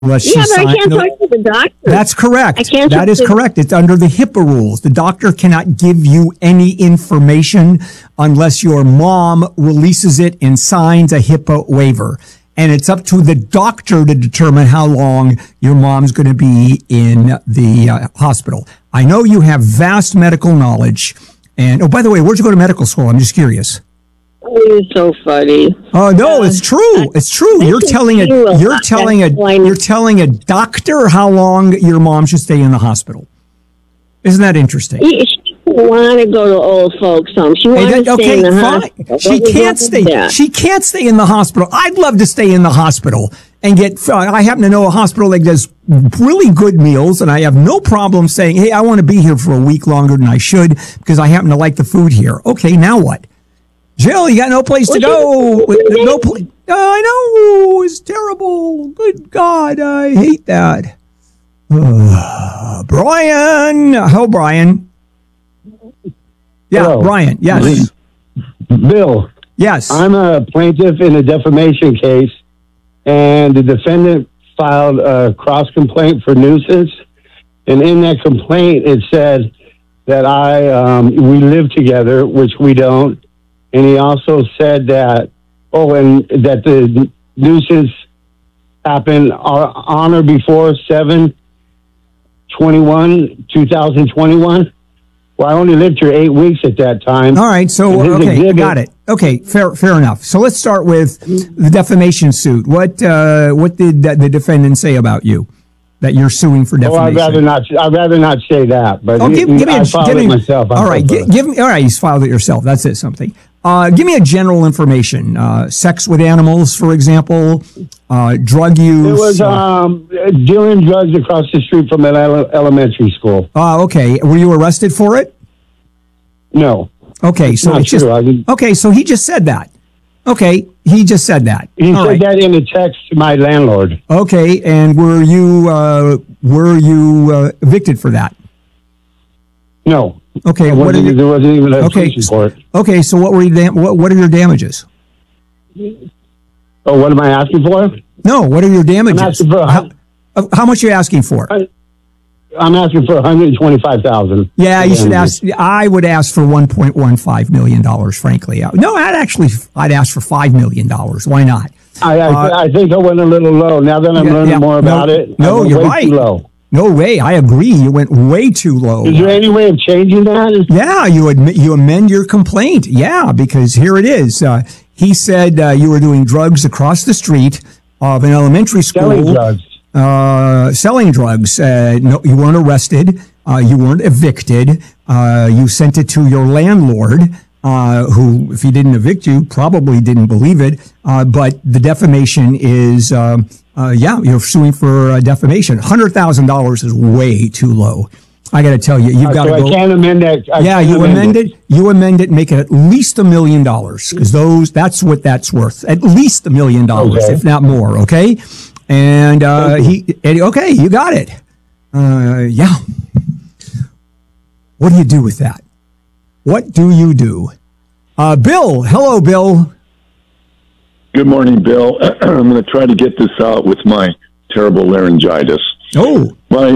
Unless Yeah, but I can't talk to the doctor. That's correct. I can't. That is correct. It's under the HIPAA rules. The doctor cannot give you any information unless your mom releases it and signs a HIPAA waiver. And it's up to the doctor to determine how long your mom's going to be in the hospital. I know you have vast medical knowledge. And, oh, by the way, where'd you go to medical school? I'm just curious. Oh, you're so funny. Oh no, it's true. It's true. You're telling a doctor how long your mom should stay in the hospital. Isn't that interesting? She want to go to old folks' home. She wants to stay in the hospital. She can't stay. She can't stay in the hospital. I'd love to stay in the hospital and get. I happen to know a hospital that does really good meals, and I have no problem saying, "Hey, I want to be here for a week longer than I should because I happen to like the food here." Okay, now what? Jill, you got no place to go. No place. I know. It's terrible. Good God, I hate that. Brian. Hello, Brian. Yeah, Hello. Brian. Yes. Bill. Yes. I'm a plaintiff in a defamation case, and the defendant filed a cross complaint for nuisance. And in that complaint, it said that we live together, which we don't. And he also said that, and that the nuisance happened on or before 7/21/2021. Well, I only lived here 8 weeks at that time. All right, so okay, got it. Okay, fair enough. So let's start with the defamation suit. What did the defendant say about you that you're suing for defamation? I'd rather not say that. But give me myself. All right, give me. All right, you filed it yourself. That's it. Something. Give me a general information. Sex with animals, for example. Drug use. It was dealing drugs across the street from an elementary school. Okay. Were you arrested for it? No. Okay, so it's just okay. So he just said that. Okay, he just said that. He said that in a text to my landlord. Okay, and were you evicted for that? No. Okay, there wasn't even a police report. Okay, so what are your damages? Oh, what am I asking for? No, what are your damages? I'm asking for how much are you asking for? I'm asking for $125,000. Yeah, you should ask. I would ask for $1.15 million. Frankly, no, I'd ask for $5 million. Why not? I think I went a little low. Now that I'm learning more about it, no, you're right. Too low. No way. I agree. You went way too low. Is there any way of changing that? Yeah, you amend your complaint. Yeah, because here it is. He said you were doing drugs across the street of an elementary school. Selling drugs. No, you weren't arrested. You weren't evicted. You sent it to your landlord, who, if he didn't evict you, probably didn't believe it. But the defamation is, you're suing for defamation. $100,000 is way too low. I got to tell you, you've got to go. I can't amend that. You amend it, make it at least $1 million, because that's what that's worth. At least $1 million, if not more. Okay. And you got it. Yeah. What do you do with that? What do you do? Bill, hello, Bill. Good morning, Bill. I'm going to try to get this out with my terrible laryngitis. Oh,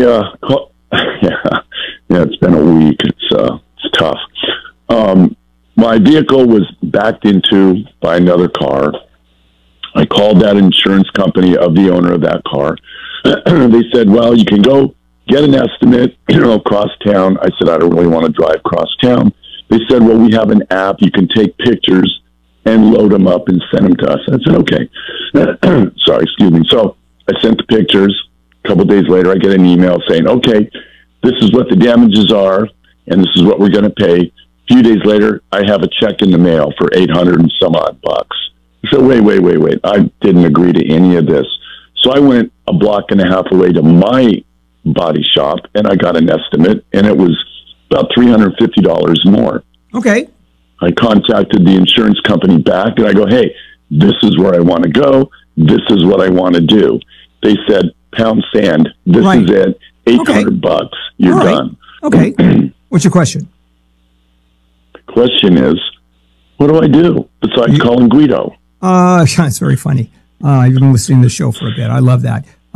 it's been a week. It's tough. My vehicle was backed into by another car. I called that insurance company of the owner of that car. They said, well, you can go get an estimate, across town. I said, I don't really want to drive across town. They said, well, we have an app. You can take pictures and load them up and send them to us. I said, okay. Sorry, excuse me. So I sent the pictures. A couple of days later, I get an email saying, okay, this is what the damages are, and this is what we're going to pay. A few days later, I have a check in the mail for $800 and some odd bucks. So wait. I didn't agree to any of this. So I went a block and a half away to my body shop, and I got an estimate, and it was about $350 more. Okay. I contacted the insurance company back, and I go, hey, this is where I want to go. This is what I want to do. They said, pound sand. This is it. $800. You're done. Okay. What's your question? Question is, what do I do besides calling Guido? It's very funny. You've been listening to the show for a bit. I love that.